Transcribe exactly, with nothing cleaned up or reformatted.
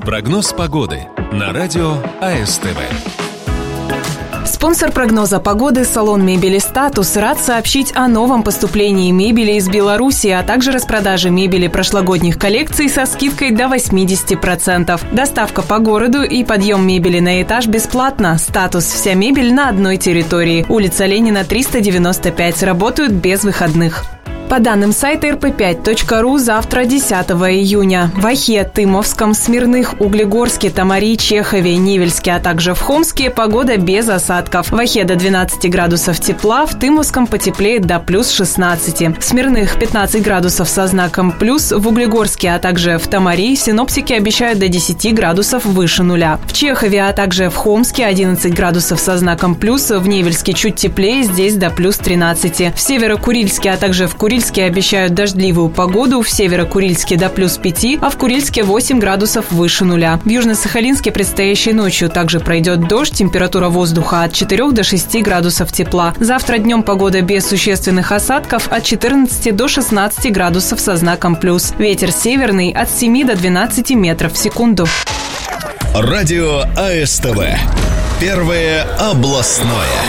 Прогноз погоды на радио АСТВ. Спонсор прогноза погоды — салон мебели «Статус» рад сообщить о новом поступлении мебели из Беларуси, а также распродаже мебели прошлогодних коллекций со скидкой до восемьдесят процентов. Доставка по городу и подъем мебели на этаж бесплатно. «Статус» — вся мебель на одной территории. Улица Ленина, триста девяносто пять. Работают без выходных. По данным сайта эр пэ пять точка ру, завтра, десятого июня, в Охе, Тымовском, Смирных, Углегорске, Тамари, Чехове, Невельске, а также в Хомске погода без осадков. В Охе до двенадцати градусов тепла, в Тымовском потеплеет до плюс шестнадцати. В Смирных пятнадцать градусов со знаком плюс, в Углегорске, а также в Тамари синоптики обещают до десяти градусов выше нуля. В Чехове, а также в Хомске одиннадцать градусов со знаком плюс, в Невельске чуть теплее, здесь до плюс тринадцати. В Северо-Курильске, а также в Курильске обещают дождливую погоду, в Северо-Курильске до плюс пяти, а в Курильске восемь градусов выше нуля. В Южно-Сахалинске предстоящей ночью также пройдет дождь, температура воздуха от четырёх до шести градусов тепла. Завтра днем погода без существенных осадков от четырнадцати до шестнадцати градусов со знаком плюс. Ветер северный от семи до двенадцати метров в секунду. Радио АСТВ. Первое областное.